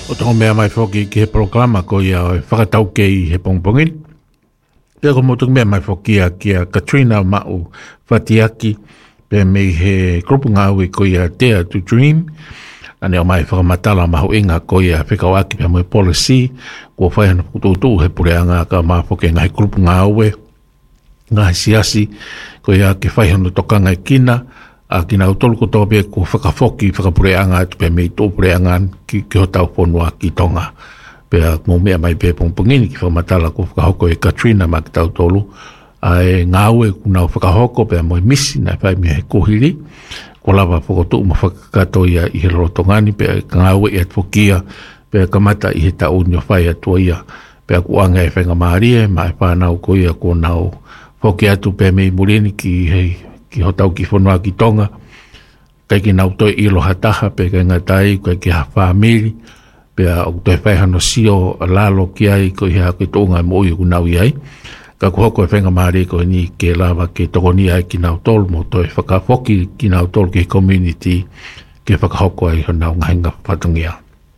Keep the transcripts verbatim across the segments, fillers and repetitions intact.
O tongo mea mai whoki ki he programa ko ia o whakatau ke i he pongpongin. Pea ko motung mea mai whoki a ki a Katrina Ma'u Whatiaki. Pea mei he grupu ngāui ko ia Dare to Dream. Ane o mai whakamatala mahu inga ko ia whikawaki pea mai policy. Kua whaiana pututu he pureanga ka maa whoki ngai grupu ngāui. Ngai siasi ko ia ke whaiana tokanga i kina. A kina utolu ko tobe ko whakafoki whakapureanga tu pe mei tō pureanga ki, ki ho tau whonua ki tonga. Pea mō mea mai pe pongpongini ki whamatala ko whakahoko e Katrina ma ki tau tolu. Ai ngāue kuna whakahoko pea mo misi na whai mea he kohiri. Ko lava whakotu ma whakakato ia i he rotongani pea ngāue e atwokia pea kamata i he tau nio whai atua ia. Pea kuanga e whenga maarie ma e whanau ko ia ko nau whoki atu pea mei murini ki hei ki ho tau ki whanua ki tonga, kai ki nau toi ilo hataha, pe kai ngatai, kai ki ha whamiri, pe au toi whaihano sio lalo ki ai, ko i hea koe tonga mo ui ku nau i ai, ka ku hoko e whenga maare ko ni ke lava ke toko ni ai ki nau tolu, mo toi whakafoki ki nau tolu ki community, ke whakahoko ai ho nau ngahinga whatungia.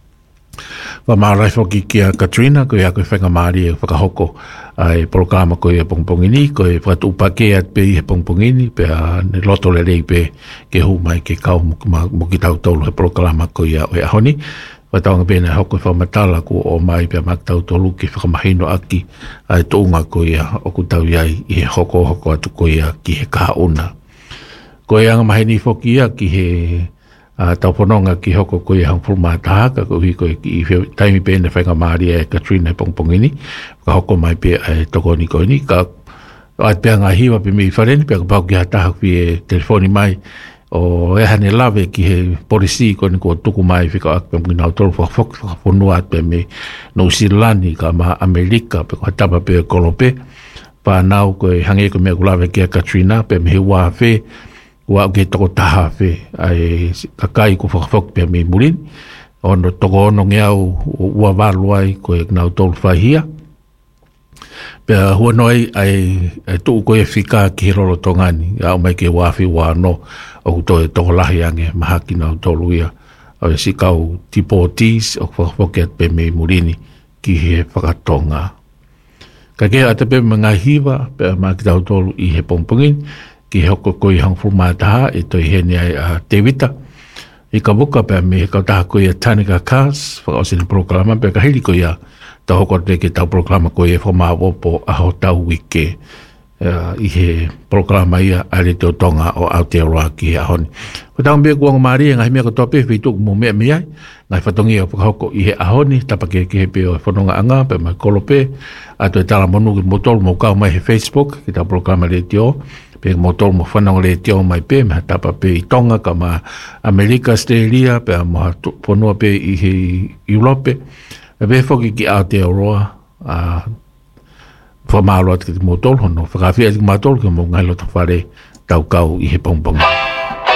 Wa maarai whoki ki a Katrina, ko i a koe whenga maare e whakahoko, ai programa ko e pongpongini ko e whatu upake at pe e pongpongini pe a ne loto le rei pe ke hu mai ke kau mo ki tau tolu he programa ko ia o e ahoni wataonga pena hoko e whamatala ko o mai pe a mak tau tolu ki whakamahino aki ai tounga ko ia o ku tau iai i he hoko hoko atu ko ia ki he kaha una ko e anga mahini whoki ia ki he Uh, tau whanonga ki hoko ko i hangfuru mātahaka ko hi ko i taimi pēne whainga maari e Katrina e pongpongini ka hoko mai pē e tokoni ko ni ka at pēa ngā hiwa pē mi whareni pēa ka pau ki hataha ki e telefoni mai o e hane lawe ki he polisi ko ni ko tuku mai whika ak pēm ki nau tolu whakafok whakafonua at pē me no Silani ka maha Amerika pē ko hatapa pē kolope pā nau ko e hange ko mea kulawe ki a Katrina pē me he wāwhe wa ke toko taha fe ai kakai ko whakawhak pia me murin ono toko ono ngeau ua walu ai ko e nau tolu whahia pia hua noi ai tuu ko e whika ki rolo tongani au mai ke wafi wa no o to e toko lahi ange maha ki nau tolu ia au e sikau tipo tis o whakawhak pia me murini ki he whakatonga ka ke ata pe mga hiwa pia ma ki tau tolu i he pongpongin ki hoko koi hangfuru mātaha e toi hene ai a Tewita. I ka buka pia me kau taha koi a Tanika Cars, whakaosini programa, pia ka hiri koi a tau hoko te ke tau programa koi e whamawopo a ho tau wike uh, i he programa ia are te o tonga o Aotearoa ki he ahoni. Ko tau mbea kuanga maari e ngahi mea ka tope whituku mo mea mea ai, ngai whatongi o whakahoko i he ahoni, tapake ki he peo e whanonga anga, pia mai kolope, ato e tala monu ki motolu mo kau mai he Facebook, ki tau programa le te o, pe motor mo whanau le te o mai pe, me tapa pe i Tonga, ka ma Amerika, Australia, pe a moha whanua pe i he Europe, e pe whoki ki Aotearoa, a whamāloa te motor, hono, whakawhia te motor, ki mo ngai loto whare tau kau i he pongponga.